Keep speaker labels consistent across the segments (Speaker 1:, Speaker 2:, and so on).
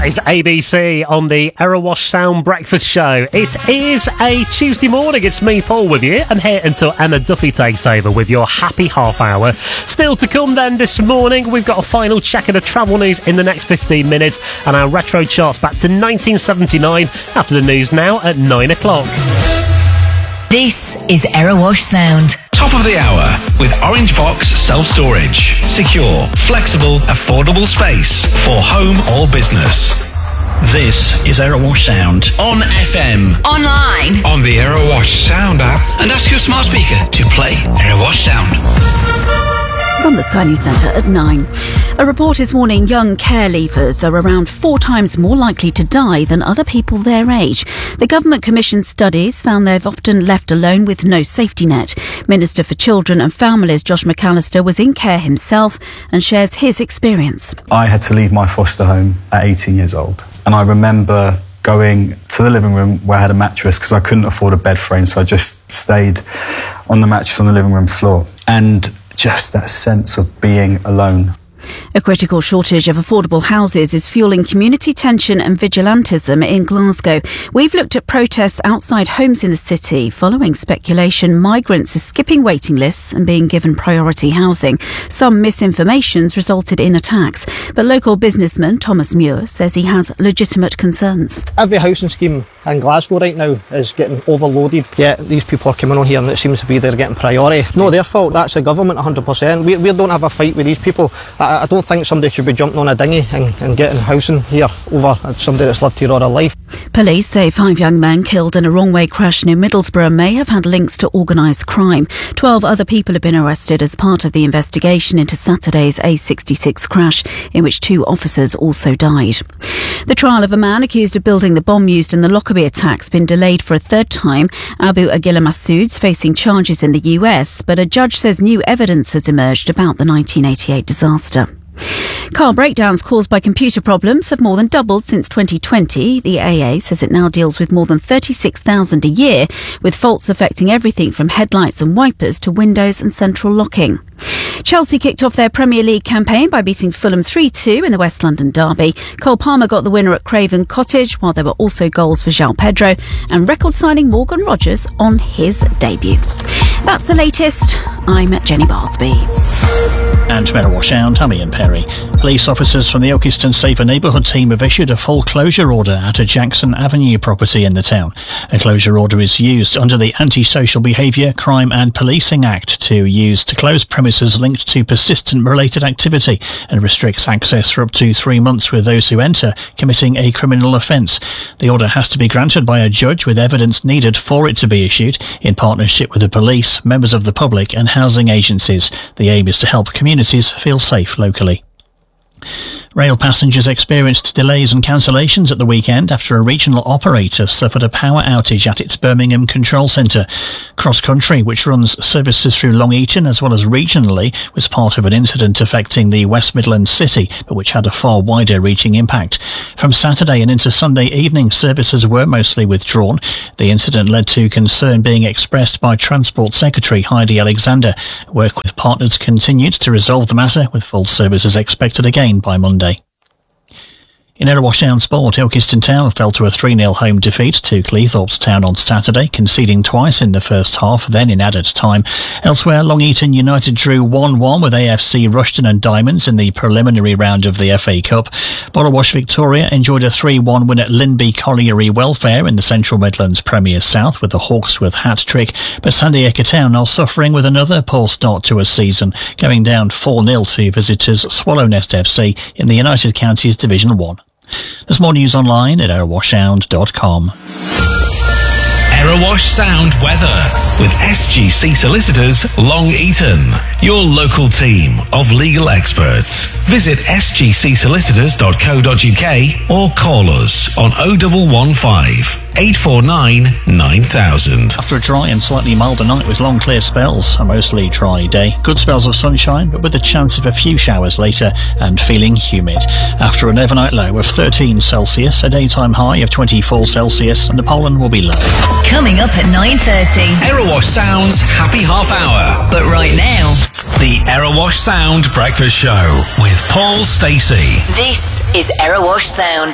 Speaker 1: That is ABC on the Error Wash Sound Breakfast Show. It is a Tuesday morning. It's me, Paul, with you, and here until Emma Duffy takes over with your happy half hour. Still to come then this morning, we've got a final check of the travel news in the next 15 minutes, and our retro charts back to 1979 after the news now at 9 o'clock.
Speaker 2: This is Error Wash Sound.
Speaker 3: Top of the hour with Orange Box Self-Storage. Secure, flexible, affordable space for home or business.
Speaker 4: This is Error Wash Sound.
Speaker 3: On FM.
Speaker 2: Online.
Speaker 3: On the Error Wash Sound app. And ask your smart speaker to play Error Wash Sound.
Speaker 5: From the Sky News Centre at 9. A report is warning young care leavers are around 4 times more likely to die than other people their age. The government commissioned studies found they've often left alone with no safety net. Minister for Children and Families Josh McAllister was in care himself and shares his experience.
Speaker 6: I had to leave my foster home at 18 years old. And I remember going to the living room where I had a mattress because I couldn't afford a bed frame, so I just stayed on the mattress on the living room floor. And just that sense of being alone.
Speaker 5: A critical shortage of affordable houses is fueling community tension and vigilantism in Glasgow. We've looked at protests outside homes in the city following speculation migrants are skipping waiting lists and being given priority housing. Some misinformation's resulted in attacks, but local businessman Thomas Muir says he has legitimate concerns.
Speaker 7: Every housing scheme in Glasgow right now is getting overloaded, yet these people are coming on here and it seems to be they're getting priority. No, their fault, that's the government 100%. We don't have a fight with these people. I don't think somebody should be jumping on a dinghy and getting housing here over somebody that's lived here all their life.
Speaker 5: Police say 5 young men killed in a wrong-way crash near Middlesbrough may have had links to organised crime. 12 other people have been arrested as part of the investigation into Saturday's A66 crash, in which 2 officers also died. The trial of a man accused of building the bomb used in the Lockerbie attacks has been delayed for a 3rd time. Abu Aguila Massoud's facing charges in the US, but a judge says new evidence has emerged about the 1988 disaster. Car breakdowns caused by computer problems have more than doubled since 2020. The AA says it now deals with more than 36,000 a year, with faults affecting everything from headlights and wipers to windows and central locking. Chelsea kicked off their Premier League campaign by beating Fulham 3-2 in the West London derby. Cole Palmer got the winner at Craven Cottage, while there were also goals for João Pedro and record signing Morgan Rogers on his debut. That's the latest. I'm Jenny Barsby.
Speaker 4: And to Error Wash Sound, Tammy and Perry. Police officers from the Ilkeston Safer Neighbourhood team have issued a full closure order at a Jackson Avenue property in the town. A closure order is used under the Anti-Social Behaviour, Crime and Policing Act to close premises linked to persistent related activity and restricts access for up to 3 months with those who enter committing a criminal offence. The order has to be granted by a judge with evidence needed for it to be issued in partnership with the police, members of the public and housing agencies. The aim is to help communities feel safe locally. Rail passengers experienced delays and cancellations at the weekend after a regional operator suffered a power outage at its Birmingham control centre. Cross Country, which runs services through Long Eaton as well as regionally, was part of an incident affecting the West Midlands city, but which had a far wider reaching impact. From Saturday and into Sunday evening, services were mostly withdrawn. The incident led to concern being expressed by Transport Secretary Heidi Alexander. Work with partners continued to resolve the matter, with full services expected again by Monday. In Error Wash Sound Sport, Ilkeston Town fell to a 3-0 home defeat to Cleethorpes Town on Saturday, conceding twice in the first half, then in added time. Elsewhere, Long Eaton United drew 1-1 with AFC Rushden and Diamonds in the preliminary round of the FA Cup. Borrowash Victoria enjoyed a 3-1 win at Linby Colliery Welfare in the Central Midlands Premier South, with the Hawks with hat-trick, but Sandiaka Town are suffering with another poor start to a season, going down 4-0 to visitors Swallownest FC in the United Counties Division 1. There's more news online at errorwashsound.com.
Speaker 3: Error Wash Sound weather with SGC Solicitors Long Eaton, your local team of legal experts. Visit sgcsolicitors.co.uk or call us on 0115 849 9000.
Speaker 4: After a dry and slightly milder night with long clear spells, a mostly dry day. Good spells of sunshine, but with the chance of a few showers later and feeling humid. After an overnight low of 13 Celsius, a daytime high of 24 Celsius, and the pollen will be low.
Speaker 2: Coming up at 9:30.
Speaker 3: Error Erewash Sound's Happy Half Hour.
Speaker 2: But right now,
Speaker 3: The Erewash Sound Breakfast Show with Paul Stacey.
Speaker 2: this is Erewash Sound.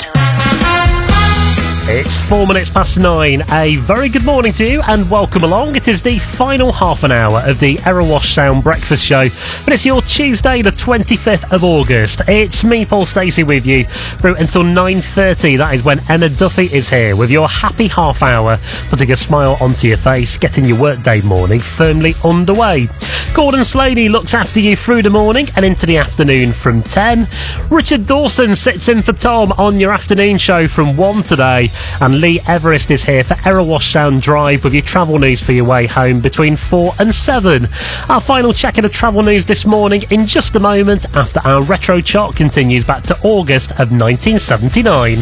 Speaker 1: It's 4 minutes past 9. A very good morning to you and welcome along. It is the final half an hour of the Erewash Sound Breakfast Show, but it's your Tuesday the 25th of August. It's me, Paul Stacey, with you through until 9:30. That is when Emma Duffy is here with your happy half hour, putting a smile onto your face, getting your workday morning firmly underway. Gordon Slaney looks after you through the morning and into the afternoon from 10. Richard Dawson sits in for Tom on your afternoon show from 1 today. And Lee Everest is here for Erewash Sound Drive with your travel news for your way home between 4 and 7. Our final check of the travel news this morning in just a moment after our retro chart continues back to August of 1979.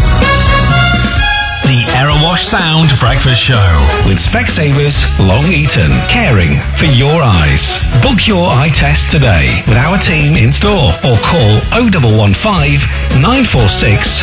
Speaker 3: The Erewash Sound Breakfast Show with Specsavers Long Eaton, caring for your eyes. Book your eye test today with our team in store or call 0115 946